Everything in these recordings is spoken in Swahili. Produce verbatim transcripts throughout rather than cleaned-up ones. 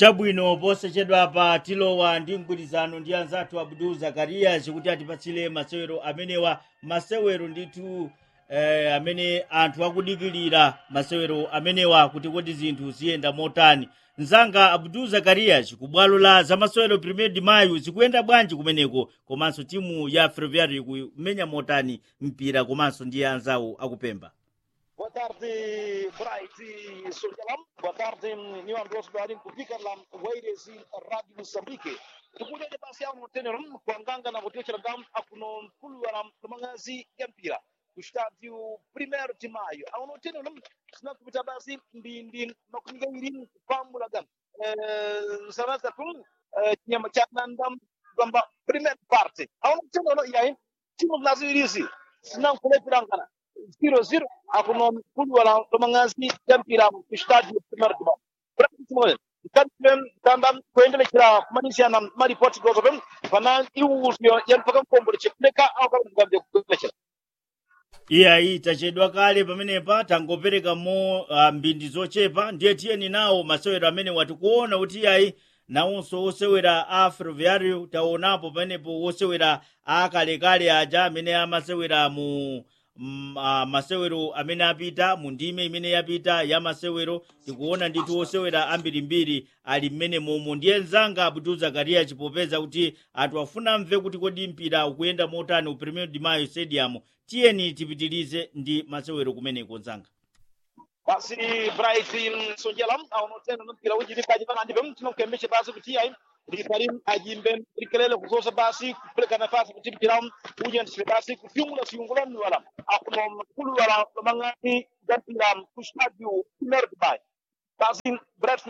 Chabwino posachedwa pa tilowa ndi mgwirizano ndi anzathu Abdul Zakaria chikuti atipatsire masewero amenewa masewero ndithu eh, amene anthu akudikilira masewero amenewa kuti kodi zinthu ziyenda motani. Nzanga Abdul Zakaria chikubwalo la zamasewero Premier de Mayo zikuyenda bwanji kumeneko komanso timu ya Ferroviário kumenya motani mpira komanso ndi anzawo akupemba. Boa tarde, Bright Soldalam. Boa tarde, Niwan Rosbarin, kupika la Wairezi Radio Moçambique. Tukuja de passear no Tenerum, Kwanganga na Votia Dam, Akuno Puluaram, Mangazi, Gampira. O estádio primeiro de maio. Ao no Tenerum, se não kupita basi, Bindin, Nokungarin, Pamulagan. Sarasa Pum, Nyamachanandam, Gamba, primeira parte. Ao no Tenerum, e aí, Timo Nazirisi, se não Kulepirangana. zero zero ako no kudu wala mangazi Gampira stade primeiro de maio. Praticamente tanto também kuendelea kila kumanisha na maripoti gozo bem pana iwu yan pakan kombo cheka au kama ngambe kulecha. Iya iyi tachedwa kale pamenepa tangopereka mo uh, mbindi zochepa ndiye tiyeni nawo masewero amene watikuona kuti ayi nawonso osewera a Ferroviário taonapo pamenepo osewera akalekale aja amene amasewera mu Mm, uh, masewero amene apita mu ndime imene yapita ya masewero tikuona ndithu osewera ambirimbiri ali mmene momo ndiye nzanga Abdul Zakaria chipopeza kuti anthu afuna mve kuti kodi mpira ukuyenda motani u Premier de Mayo Stadium. Tiyeni tipitilize ndi masewero kumeneko nzanga. Basi Bright Sonjalam au no tena no mpira uji dipaji bana ndi bem tino kembeche basi kuti ayi ndi Karim ajimbe rikelele kuzosa basi kupeleka nafasi kuti mpira uji ndi basi kufiungula siungula ni wala akuno kulu wala mangani Gampira kustadio primeiro de maio. Basi Bright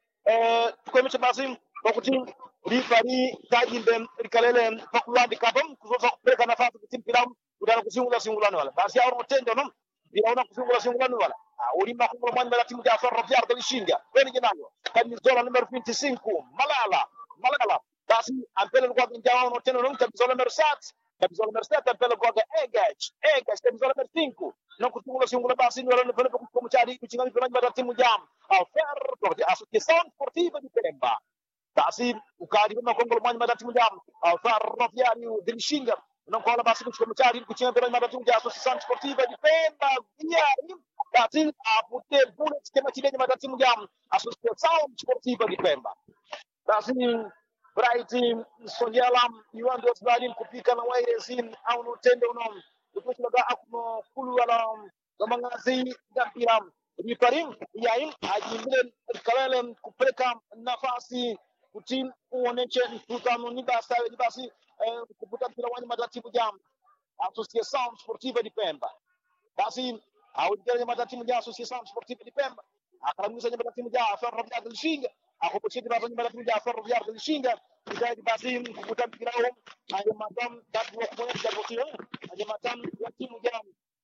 eh tukembeche basi kuti ndi Karim ajimbe rikelele pakulandi kabam kuzosa kupeleka nafasi kuti mpira udana kusiungula siungula ni wala basi au no tenda no iraona kusiungula siungula ni wala ulima kumula mwana mela timu ya Ferroviário de Lishinga kwani jinayo kamizola numero vinte e cinco Malala Malala basi ampele kwa njao no tena no kamizola numero sete kamizola numero sete ampele kwa Egach Egach kamizola numero cinco no kutungula singula basi ni wala no pele kwa mchari kuchinga mipira mwana timu jam ao Ferro de Associação Esportiva de Pemba basi ukadi kwa kongolo mwana mela timu jam ao Ferroviário de Lishinga no kola basi kuchukua mchari kuchinga mipira mwana timu ya Associação Esportiva de Pemba ya basi apute bure skema chileni matatimu ya Associação Esportiva de Pemba. Basi Bright Sonjalam yuando osbalin kupika na wairezin au no tende unom kutoka ga akuno kulu wala gamangazi Gampira riparim yaim ajimben kalelen kupeleka nafasi kutin uoneche mkutano ni basi ni basi kuputa mpira wani matatimu ya Associação Esportiva de Pemba. Basi au dia matatimu ya Associação Esportiva de Pemba akamusa nyama timu ya Ferroviário de Lishinga akopocheti baba nyama timu ya Ferroviário de Lishinga kidai basi kukuta mpira huo ayo madam dadu wa kumwona jambo hilo ayo madam ya timu ya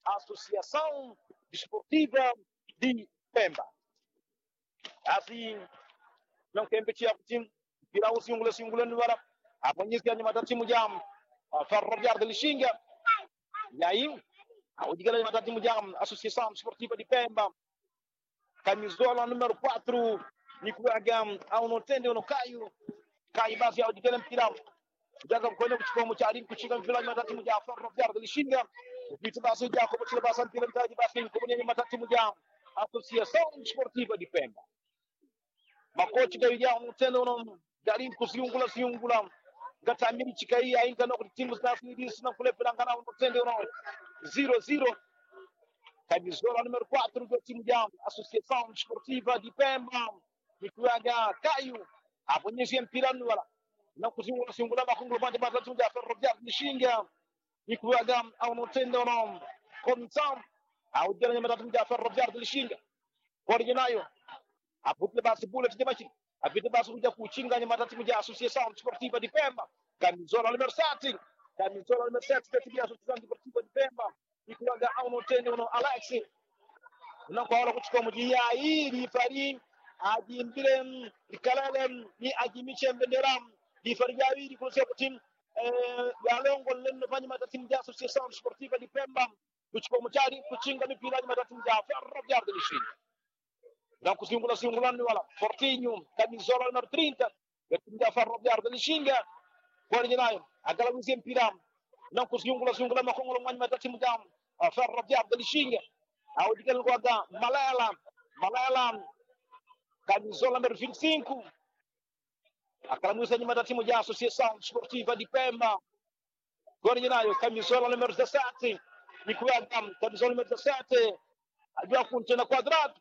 Associação Esportiva de Pemba basi não kembe chia kutim mpira usingule singule ni wala akonyesha nyama timu ya Ferroviário de Lishinga yaim Audigala matatimu jam Associação Esportiva de Pemba camisola número quatro Nikuagam au no tende no Caio Caio basi audigala mpira jaga kwenda kuchukua mchari kuchika mpira matatimu ya Ferroviário de Lishinga vitu basi jako kuchila basi mpira mtaji basi kumunye matatimu jam Associação Esportiva de Pemba makochi ga ya no tende no garim kusiungula siungula gatamiri chikai ainga no timu za Swedish na kule pirangana no tende no zero zero camisola número quatro do time de Associação Esportiva de Pemba Nikuaga Caio aponyesha mpira wala na kuzungula singula makungulumande matatu ya Ferroviário de Lishinga Nikuaga au no tendo no komtam au jana matatu ya Ferroviário de Lishinga kwa nayo apute basi bullet de machi apite basi kuja kuchinga ni matatu ya Associação Esportiva de Pemba camisola número sete camisola número sete da time de Associação Esportiva de Pemba Nikuaga au no tendo no Alex na kwa wala kuchukua mjia hii ni fari ajimbirem ikalalen ni ajimiche mbenderam di farijawi di kulse kutim eh yalongo lenne fanya matatimu ya Associação Esportiva de Pemba kuchukua mchari kuchinga mipira ni matatimu ya Ferroviário de Lishinga na kusingula singulani wala Fortinho camisola número trinta ya Ferroviário de Lixinga kwenye nayo agalawizia mpira na kusingula singula makongolo mwani matati mjam Ferroviário de Lixinga au dikelo kwa Malela Malela camisola número vinte e cinco akalawizia nyuma matati mjam Associação Desportiva de Pemba kwenye nayo camisola número dezessete Nicolas camisola número dezessete ajua kuntena quadrado.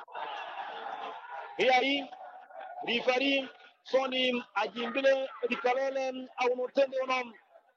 E aí, rifari Soni ajimbile rikalele au notende onom.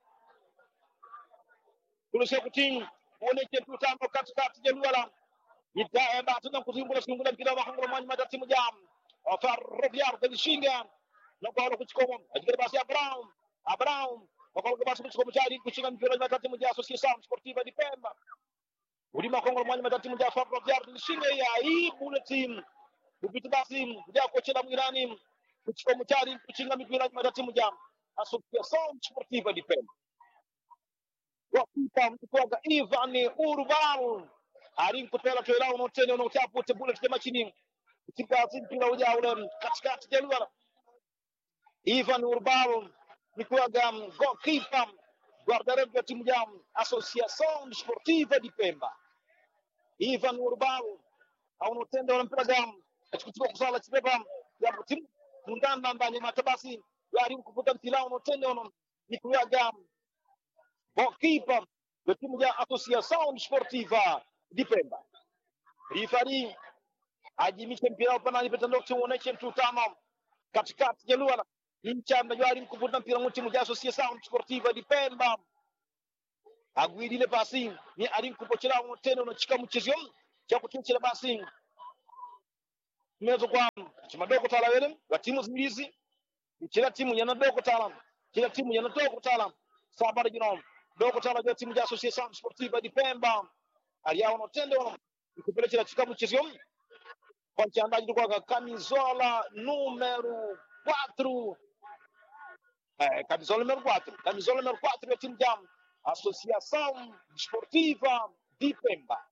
Kulusha kuting uoneke tutano katikati ya luala. Ita eba tuna kuzimbula singula mpira wa hangula mwani matati mjam. Ferroviário de Lixinga na kwa kuchukua ajira basi ya Brown, a Brown kwa basi kuchukua mchari kuchinga mpira wa matati mjam Associação Desportiva de Pemba. Ulima Kongo mwani matati mjam Ferroviário de Lixinga ya hii bulletin. Kupita basi ya kocha mwirani kuchukua mchari kuchinga mpira wa matati mjam Associação Desportiva de Pemba. Wakipa mtukoga Ivan Urbal ari kutela toela unotene unotapo tebule tema chini kutika mpira uja ule katikati ya luala. Ivan Urbal nikuaga goalkeeper guardarebu ya timu ya Associação Desportiva de Pemba. Ivan Urbal au unotende ule mpira gam kuchukua kusala chibeba ya timu mundanda ndani matabasi ari kuputa mpira unotende uno nikuaga goalkeeper da timu da Associação Desportiva de Pemba. Rifari ajimisha mpira upanani petando kuonesha mtutano katikati ya luala incha majari kuvuta mpira mu timu da Associação Desportiva de Pemba. Agwidile basi ni ari kupochela mtendo no chika mchezo cha kutinchira basi mezo kwa chimadoko tala wele wa timu zilizi kila timu yana doko tala kila timu yana doko tala sabari jinom doko tala ya timu ya Associação Desportiva de Pemba aliao no tendo kupelekea katika mchezo kwa mchandaji kwa camisola número quatro eh camisola número quatro camisola número quatro ya timu ya Associação Desportiva de Pemba.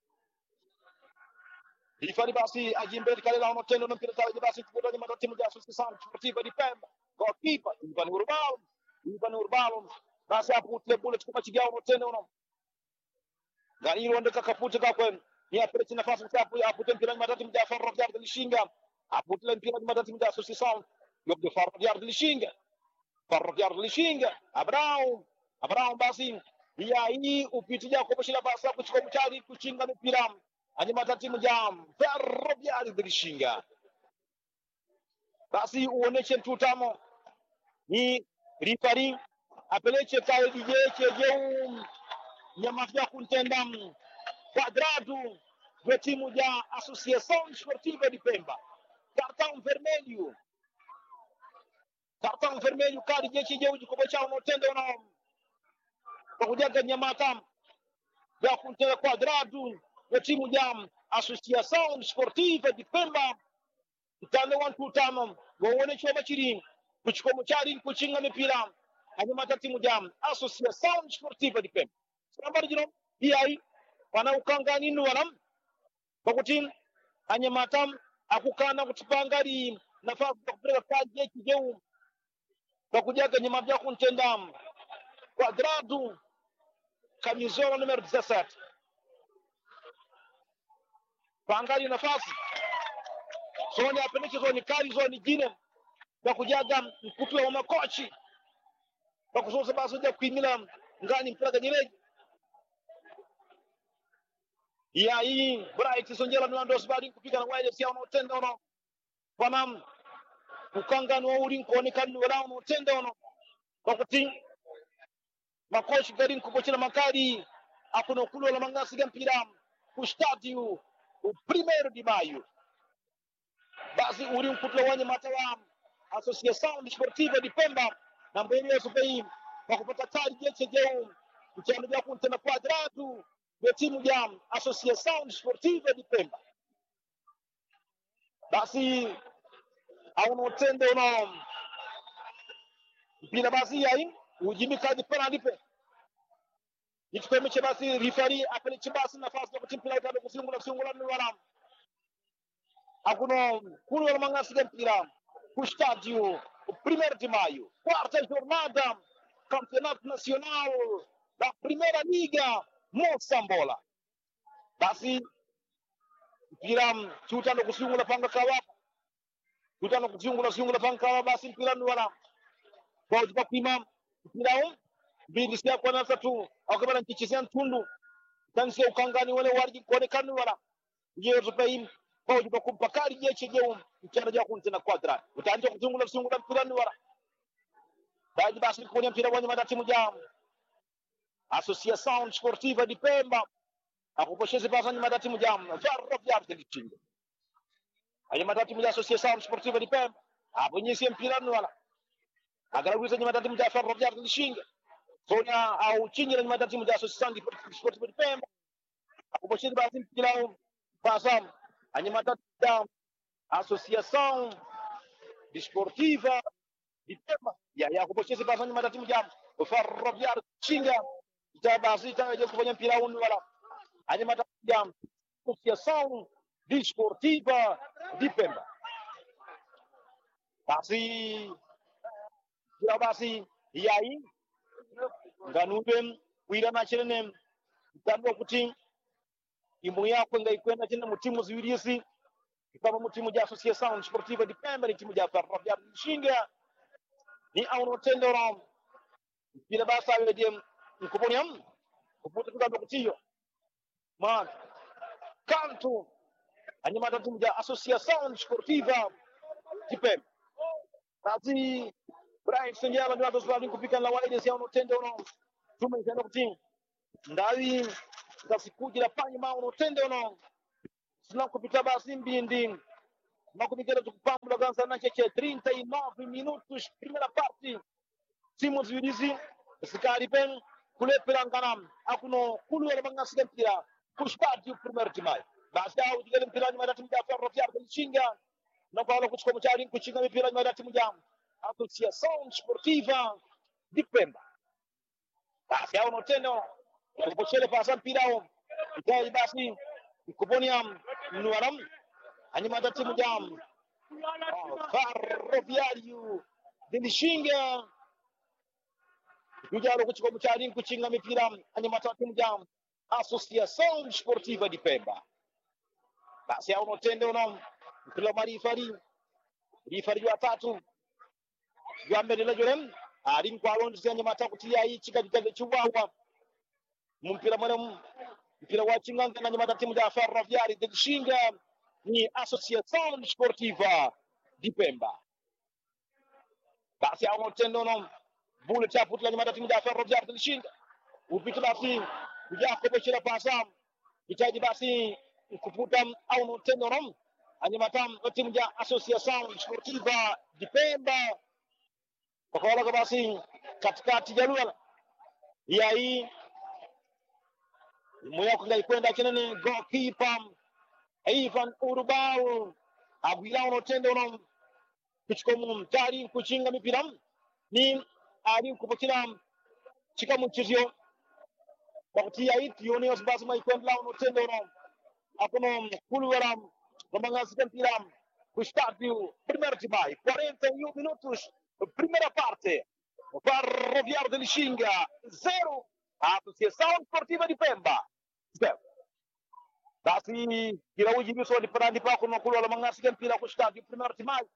Ifari basi ajimbele kale la no tendo no mpira tala basi kutoka ni timu ya Associação Desportiva de Pemba goalkeeper Ivan Urbal Ivan Urbal basi hapo bullet kwa chigao no tendo no gari ronde kakaputa kakwe ni apeleke nafasi hapo hapo mpira ni matatu mja Ferroviário de Lixinga hapo mpira ni matatu mja Associação de Ferroviário de Lixinga Ferroviário de Lixinga Abrão Abrão basi ya hii upitia kwa bashila basi kuchukua mchari kuchinga mpira ani matatu mja Ferroviário de Lixinga basi uoneshe tutamo ni rifari apeleke kae dijeche jeu nyamafia kuntenda quadrado do timu da Associação Desportiva de Pemba. Cartão vermelho. Cartão vermelho kadi jeche jeu jikobocha unotenda una pakujaga nyamata ya kuntenda quadrado do timu da Associação Desportiva de Pemba. Tane wantu tamo waone choma chiri kuchukua mchari kuchinga mipira ani matatu timu Associação Desportiva de Pemba. Sambari jino hii wana ukanga nini wanam pakutin anye matam akukana kutipangari nafasi ya kupeleka kazi yake jeu pakujaga nyama vya kuntenda quadrado camisola número dezessete pangari nafasi zoni apeleke zoni kali zoni jine pakujaga mkutu wa makochi pakusosa basi ya kuimila ngani mpaka nyeleji. E aí, Bright Sonjela no Andos Badin kupika na wale sia unotenda ono. Wanam ukanga no uri nkoni kan wala unotenda ono. Wakati makochi gari kupochela makadi akuno kulo la mangasi gampira ku stadio o primeiro de maio. Basi uri nkutlo wanye matawa Associação Desportiva de Pemba na mbele ya supei kwa kupata tari jeche jeu mchano ya kuntena quadrado do timu ya Associação Desportiva de Pemba. Basi au notende uno mpira basi yain ujimika di penalty pe nitupemeche basi rifari apeleke basi nafasi ya kutimpa ila kusungula kusungula ni wala akuno kuno wala mangasi de mpira ku estádio primeiro de maio, quarta jornada, campeonato nacional da primeira liga Moçambola. Basi mpira chutano kusungula panga kawapa, chutano kusungula sungula panga kawapa, basi mpira ni wala kwa ujipa pima mpira huu mbili siya kwa nasa tu au kama nchichizia ntundu tansi ya ukangani wale warji kuonekani wala nje zupaim kwa ujipa kumpakari jeche jeu mchana jao kuntina quadra utaanza kusungula sungula mpira ni wala baji basi kuonia mpira wanya madatimu jao Associação Desportiva de Pemba akuposhezi basa ni madatimu jao Ferro Viarte de Chinga ayo madatimu ya Associação Desportiva de Pemba hapo nyesi mpira ni wala agarawiza ni madatimu ya Ferro Viarte de Chinga Sonia au chini ya madatimu ya Associação Desportiva de Pemba akuposhezi basa mpira basa ayo madatimu ya Associação Desportiva de Pemba ya ya kuposhezi basa ni madatimu ya Ferro Viarte de Chinga basi itaje kufanya mpira huu wala aje mataja Associação Desportiva de Pemba basi kila basi yai nganube wira na chene ndando kuti imbo yako ngaikwenda chene mutimu ziwirisi kama mutimu ja Associação Desportiva de Pemba ni timu ja Ferro Viarte de Chinga ni au tendo ram kila basi awe Nkuponiam, kuputa tukando kutiyo. Man, kanto, ani matatimu ya Associação Desportiva de Pemba. Tati, Brian Senjala, ni watu swali kupika na waide siya unotende uno. Tume nkendo kutiyo. Ndawi, ngasikujila panyi ma unotende uno. Sina kupita basi mbindi. Makupikela tukupamula gansa na cheche trinta e nove minutos, primeira parte. Timu ziwirizi, sikari pen. Kule pelangana akuno kulu wala mangasi mpira kushpati primeiro de maio basi au tigele mpira ni madatimu ya Ferro Viarte de Chinga na kwa wala kuchukua mchari kuchinga mpira ni madatimu ya Associação Desportiva de Pemba basi au notendo kupochele pasa mpira au itai basi kuponia mnuaram ani madatimu ya Ferro Viarte de Chinga Yujalo kuchukua mchari kuchinga mipira ani matatimu ya Associação Desportiva de Pemba. Basi au notende uno mpira marifari rifari ya tatu ya mbele jolem ari kwa londo zenye matakutia hii chika kitende chuwawa mpira mwana mpira wa chinganga na matatimu ya Ferro Viarte de Chinga ni Associação Desportiva de Pemba. Basi au notende uno bule chapu tula nyamata timu ya Ferro Viarte de Chinga upita basi ujako bechira pasa itaji basi kuputa au notendo rom anyamata timu ya Associação Desportiva de Pemba kwa kwa basi katikati jalua ya hii moyo kunaikwenda kinene goalkeeper Ivan Urbao abila notendo rom kuchikomu mtari kuchinga mipira ni ali kupokea chika mchizio wakati ya iti yoni osbasi maikwenda lao notendo no akono kulu wala ngomanga mpira ku estádio primeiro de maio quarenta e um minutos primeira parte Ferro Viarte de Chinga zero Associação Desportiva de Pemba zero basi kila uji biso di parandi pa kono kulu wala manga mpira ku estádio primeiro de maio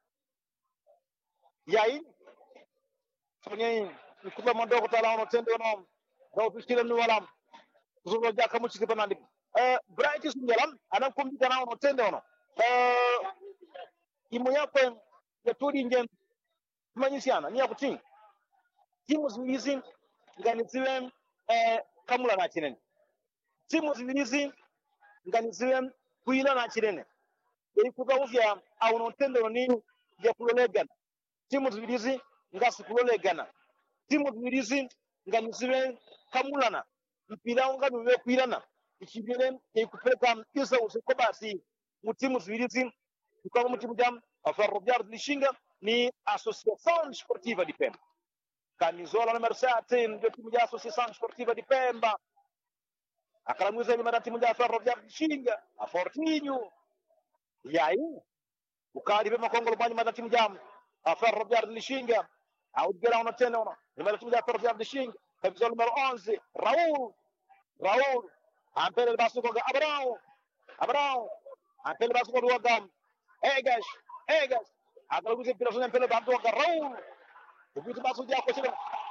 yai Fanyei nikupa mandoko tala ono tendo ono na ofisile ni wala kuzulo jaka muchi kipanandi eh Bright Sunjalam anakumbika na ono tendo ono eh imo yakwe ya tuli nje manyisiana ni yakuti timu ziwilizi nganiziwe eh kamula na chinene timu ziwilizi nganiziwe kuila na chinene ilikuwa uvya au ono tendo ni ya kulolegana timu ziwilizi ngasi kulolegana timu zirizi nganiziwe kamulana mpira unga niwe kuilana ikibile ikupeleka isa usiko basi mutimu zirizi kwa mutimu jam Ferro Viarte de Chinga ni Associação Desportiva de Pemba camisola número sete ndio timu ya Associação Desportiva de Pemba akalamuza ni timu ya Ferro Viarte de Chinga a Fortinho e aí ukali pema kongolo bwanyi mada timu jam Ferro Viário de Lixinga au gera una tena una numero timu ya Ferro Viário de Lixinga episode numero onze Raul Raul ampele el basu kwa Abrão Abrão ampele el basu kwa Gam Egas Egas agora você pira zona pelo bato kwa Raul o que basu dia kwa